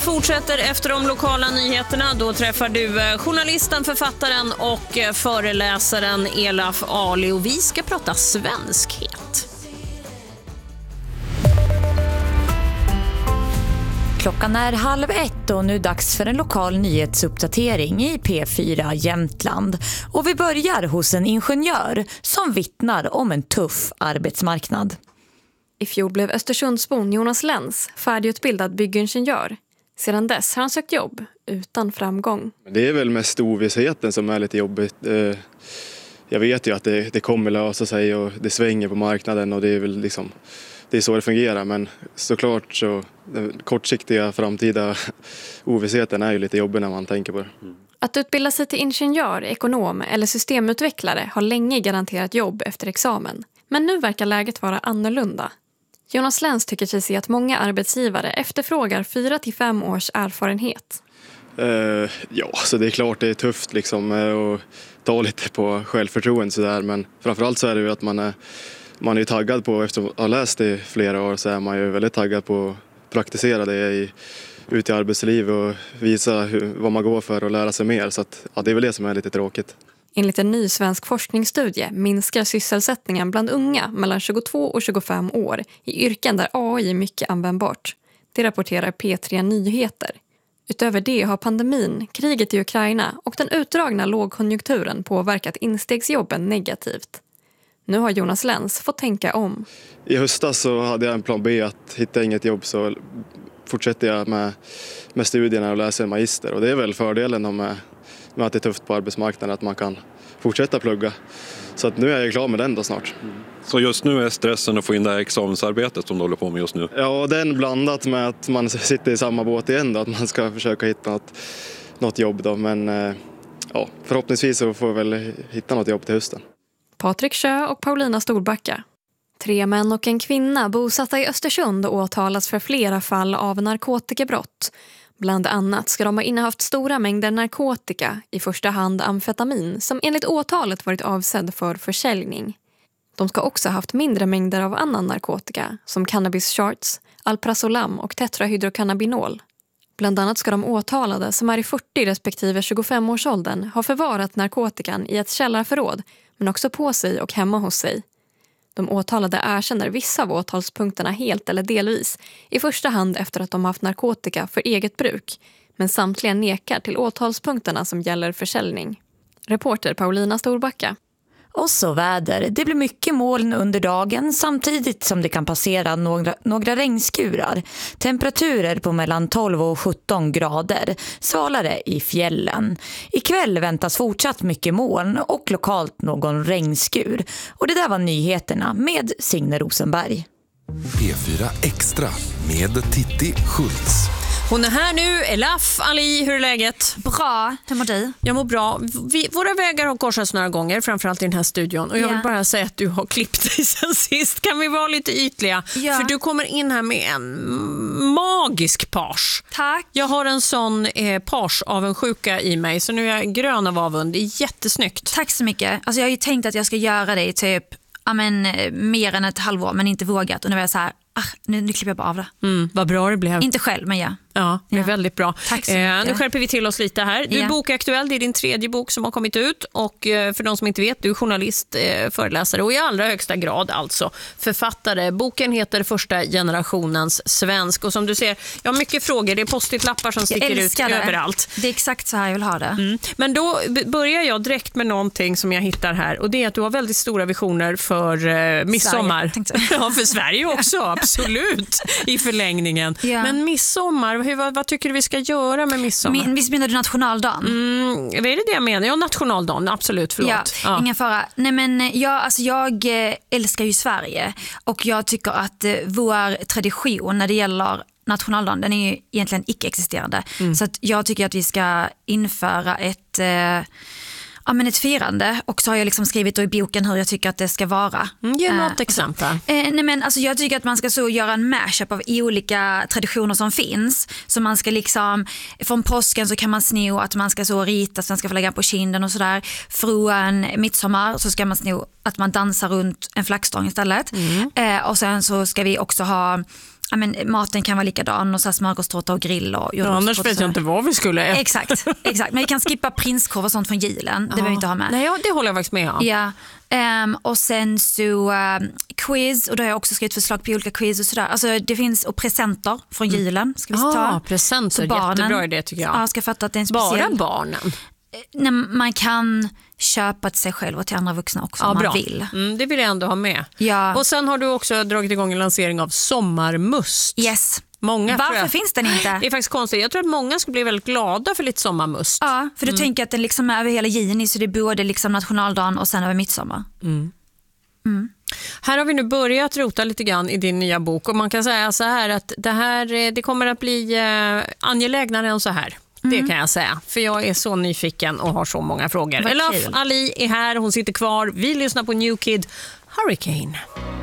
fortsätter efter de lokala nyheterna. Då träffar du journalisten, författaren och föreläsaren Elaf Ali, och vi ska prata svenskhet. Klockan är 12:30 och nu dags för en lokal nyhetsuppdatering i P4 Jämtland. Och vi börjar hos en ingenjör som vittnar om en tuff arbetsmarknad. I fjol blev Östersundsbon Jonas Lenz färdigutbildad byggingenjör. Sedan dess har han sökt jobb utan framgång. Det är väl mest ovissheten som är lite jobbigt. Jag vet ju att det kommer lösa sig och det svänger på marknaden och det är väl liksom, det är så det fungerar. Men såklart så den kortsiktiga framtida ovissheten är ju lite jobbig när man tänker på det. Att utbilda sig till ingenjör, ekonom eller systemutvecklare har länge garanterat jobb efter examen. Men nu verkar läget vara annorlunda. Jonas Lenz tycker sig se att många arbetsgivare efterfrågar 4-5 års erfarenhet. Ja, så det är klart det är tufft liksom att ta lite på självförtroende sådär. Men framförallt så är det ju att man är taggad på, efter att ha läst det i flera år så är man ju väldigt taggad på att praktisera det ute i arbetslivet och visa vad man går för och lära sig mer. Så att, ja, det är väl det som är lite tråkigt. Enligt en ny svensk forskningsstudie minskar sysselsättningen bland unga mellan 22 och 25 år i yrken där AI är mycket användbart. Det rapporterar P3 Nyheter. Utöver det har pandemin, kriget i Ukraina och den utdragna lågkonjunkturen påverkat instegsjobben negativt. Nu har Jonas Lenz fått tänka om. I höstas så hade jag en plan B att hitta inget jobb så fortsätter jag med studierna och läser en magister. Och det är väl fördelen med att det är tufft på arbetsmarknaden att man kan fortsätta plugga. Så att nu är jag klar med den då snart. Så just nu är stressen att få in det här examensarbetet som du håller på med just nu? Ja, den blandat med att man sitter i samma båt igen då, att man ska försöka hitta något jobb då. Men ja, förhoppningsvis så får jag väl hitta något jobb till hösten. Patrik Sjö och Paulina Storbacka. 3 män och en kvinna bosatta i Östersund åtalas för flera fall av narkotikabrott. Bland annat ska de ha innehaft stora mängder narkotika, i första hand amfetamin, som enligt åtalet varit avsedd för försäljning. De ska också ha haft mindre mängder av annan narkotika, som cannabis charts, alprazolam och tetrahydrocannabinol. Bland annat ska de åtalade, som är i 40 respektive 25-årsåldern, ha förvarat narkotikan i ett källarförråd, men också på sig och hemma hos sig. De åtalade erkänner vissa av åtalspunkterna helt eller delvis, i första hand efter att de haft narkotika för eget bruk, men samtliga nekar till åtalspunkterna som gäller försäljning. Reporter Paulina Storbacka. Och så väder. Det blir mycket moln under dagen samtidigt som det kan passera några regnskurar. Temperaturer på mellan 12 och 17 grader. Svalare i fjällen. Ikväll väntas fortsatt mycket moln och lokalt någon regnskur. Och det där var nyheterna med Signe Rosenberg. P4 Extra med Titti Schultz. Hon är här nu, Elaf Ali, hur är läget? Bra, hur mår du? Jag mår bra. Våra vägar har korsats några gånger, framförallt i den här studion. Och jag vill bara säga att du har klippt dig sen sist. Kan vi vara lite ytliga? Ja. För du kommer in här med en magisk page. Tack. Jag har en sån page av en sjuka i mig, så nu är jag grön av avund. Det är jättesnyggt. Tack så mycket. Alltså jag har ju tänkt att jag ska göra det i typ mer än ett halvår, men inte vågat. Och nu är jag så här, nu klipper jag bara av det. Vad bra det blev. Inte själv, men ja. Ja, det är väldigt bra. Tack så mycket. Nu skärper vi till oss lite här. Du är bokaktuell, det är din 3:e bok som har kommit ut. Och för de som inte vet, du är journalist, föreläsare och i allra högsta grad alltså författare. Boken heter Första generationens svensk. Och som du ser, jag har mycket frågor. Det är post-it-lappar som sticker ut överallt. Det är exakt så här jag vill ha det. Men då börjar jag direkt med någonting som jag hittar här. Och det är att du har väldigt stora visioner för midsommar. Ja, för Sverige också, absolut, i förlängningen. Ja. Men midsommar, vad tycker du vi ska göra med midsommar? Visst menar du nationaldagen? Vad är det jag menar? Ja, nationaldagen, absolut, förlåt. Ja, ingen fara. Nej, men jag älskar ju Sverige och jag tycker att vår tradition när det gäller nationaldagen, den är ju egentligen icke-existerande. Så att jag tycker att vi ska införa ett firande, och så har jag liksom skrivit då i boken hur jag tycker att det ska vara. Ge något exempel. Jag tycker att man ska så göra en mashup av olika traditioner som finns. Så man ska liksom, från påsken så kan man sno att man ska så rita svenska flaggan på kinden och sådär. Från midsommar så ska man sno att man dansar runt en flaggstång istället. Och sen så ska vi också ha maten kan vara likadan och så smörgåstårta och grill och annars vet jag inte vad vi skulle äta. Exakt. Men vi kan skippa prinskorv och sånt från julen. Det behöver vi inte ha med. Nej, det håller jag faktiskt med om. Ja. Och sen så quiz, och då har jag också skrivit förslag på olika quiz och sådär. Alltså det finns, och presenter från julen ska vi ta. Presenter, jättebra idé tycker jag. Ja, ska fatta att det är en speciell... Bara barnen? Nej, man kan köpa till sig själv och till andra vuxna också om man vill. Det vill jag ändå ha med. Ja. Och sen har du också dragit igång en lansering av sommarmust. Yes. Varför finns den inte? Det är faktiskt konstigt. Jag tror att många skulle bli väldigt glada för lite sommarmust. Ja, för du tänker att den liksom är över hela juni, så det är både liksom nationaldagen och sen över midsommar. Här har vi nu börjat rota lite grann i din nya bok, och man kan säga så här att det kommer att bli angelägnare än så här. Det kan jag säga, för jag är så nyfiken och har så många frågor. Elaf Ali är här, hon sitter kvar. Vi lyssnar på New Kid, Hurricane.